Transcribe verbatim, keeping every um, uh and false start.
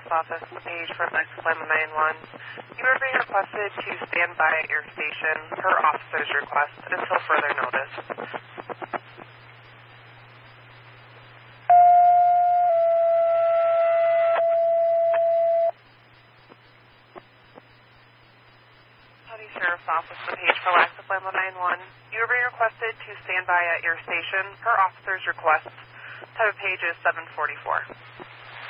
Sheriff's Office, the page for Lexus Lima nine one. You are being requested to stand by at your station per officer's request until further notice. County Sheriff's Office, the page for Lexus Lima nine one. You are being requested to stand by at your station per officer's request. Type of page is seven forty-four.